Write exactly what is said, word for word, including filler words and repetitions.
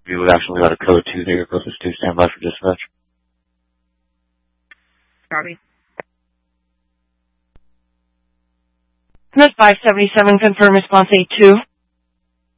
You actually got a code two there, closest to stand by for dispatch. Copy. That's five seventy-seven, confirm response eight two.